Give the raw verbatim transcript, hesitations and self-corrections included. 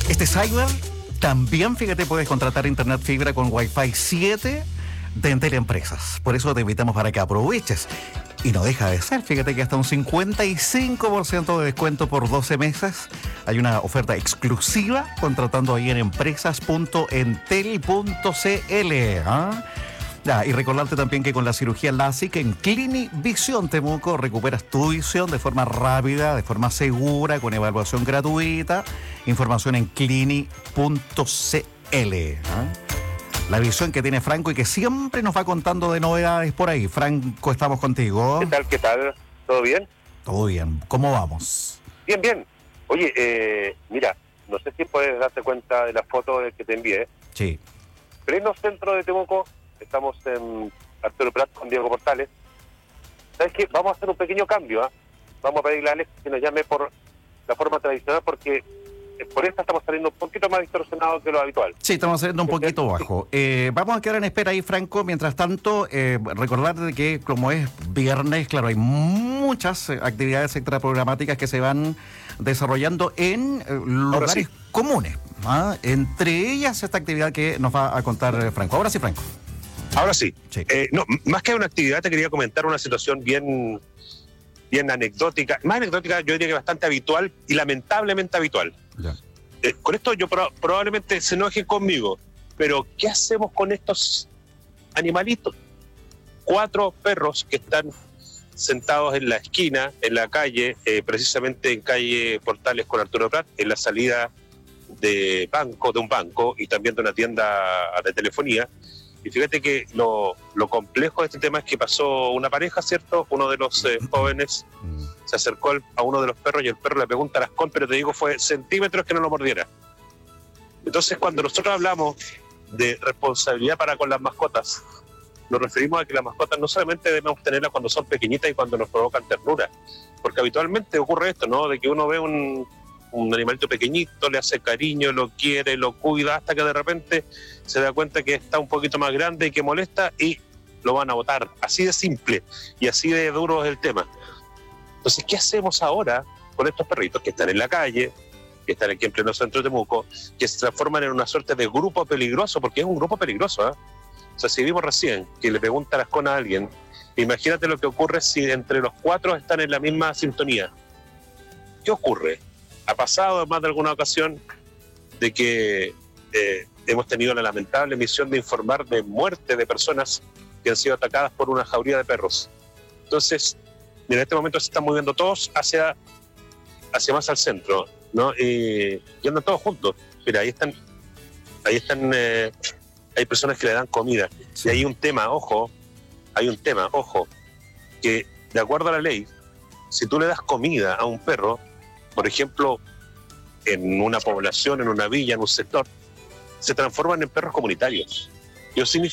Este cyber también, fíjate, puedes contratar internet fibra con Wi-Fi siete de Entel Empresas. Por eso te invitamos para que aproveches. Y no deja de ser, fíjate que hasta un cincuenta y cinco por ciento de descuento por doce meses. Hay una oferta exclusiva contratando ahí en empresas punto entel punto cl. ¿Ah? Ya, y recordarte también que con la cirugía LASIK en Clini-Visión Temuco recuperas tu visión de forma rápida, de forma segura, con evaluación gratuita. Información en clini punto cl. ¿Ah? La visión que tiene Franco y que siempre nos va contando de novedades por ahí. Franco, estamos contigo. ¿Qué tal? ¿Qué tal? ¿Todo bien? Todo bien. ¿Cómo vamos? Bien, bien. Oye, eh, mira, no sé si puedes darte cuenta de la foto que te envié. Sí. Pleno centro de Temuco, estamos en Arturo Prat con Diego Portales. ¿Sabes qué? Vamos a hacer un pequeño cambio, ¿eh? Vamos a pedirle a Alex que nos llame por la forma tradicional porque por esta estamos saliendo un poquito más distorsionados que lo habitual. Sí, estamos saliendo un poquito bajo. Eh, vamos a quedar en espera ahí, Franco. Mientras tanto, eh, recordar de que como es viernes, claro, hay muchas actividades extraprogramáticas que se van desarrollando en eh, lugares sí. comunes. ¿Ah? Entre ellas esta actividad que nos va a contar eh, Franco. Ahora sí, Franco. Ahora sí. sí. Eh, no, más que una actividad, te quería comentar una situación bien, bien anecdótica. Más anecdótica, yo diría que bastante habitual y lamentablemente habitual. Ya. Eh, con esto yo pro- probablemente se enojen conmigo, pero ¿qué hacemos con estos animalitos? Cuatro perros que están sentados en la esquina, en la calle, eh, precisamente en calle Portales con Arturo Prat, en la salida de banco, de un banco y también de una tienda de telefonía. Y fíjate que lo, lo complejo de este tema es que pasó una pareja, ¿cierto? Uno de los eh, jóvenes se acercó a uno de los perros y el perro le pegó un tarascón, pero te digo, fue centímetros que no lo mordiera. Entonces, cuando nosotros hablamos de responsabilidad para con las mascotas, nos referimos a que las mascotas no solamente debemos tenerlas cuando son pequeñitas y cuando nos provocan ternura, porque habitualmente ocurre esto, ¿no? De que uno ve un, un animalito pequeñito, le hace cariño, lo quiere, lo cuida, hasta que de repente se da cuenta que está un poquito más grande y que molesta y lo van a botar. Así de simple y así de duro es el tema. Entonces, ¿qué hacemos ahora con estos perritos que están en la calle, que están aquí en pleno centro de Temuco, que se transforman en una suerte de grupo peligroso, porque es un grupo peligroso, ¿eh? O sea, si vimos recién que le pegó un tarascón a alguien, imagínate lo que ocurre si entre los cuatro están en la misma sintonía. ¿Qué ocurre? Ha pasado en más de alguna ocasión de que eh, hemos tenido la lamentable misión de informar de muerte de personas que han sido atacadas por una jauría de perros. Entonces, en este momento se están moviendo todos hacia, hacia más al centro, ¿no? Y, y andan todos juntos. Mira, ahí están, ahí están, eh, hay personas que le dan comida. Sí. Y hay un tema, ojo, hay un tema, ojo, que de acuerdo a la ley, si tú le das comida a un perro, por ejemplo, en una población, en una villa, en un sector, se transforman en perros comunitarios. Eso significa